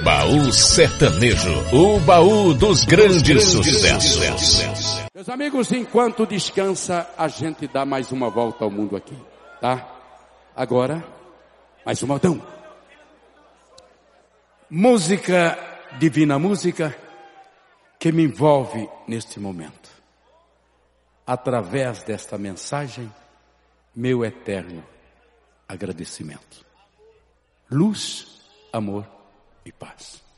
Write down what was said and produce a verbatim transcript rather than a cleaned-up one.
Baú Sertanejo, o baú dos grandes sucessos. Meus amigos, enquanto descansa, a gente dá mais uma volta ao mundo aqui, tá? Agora, mais um modão. Música, divina música, que me envolve neste momento. Através desta mensagem, meu eterno agradecimento. Luz, amor e paz.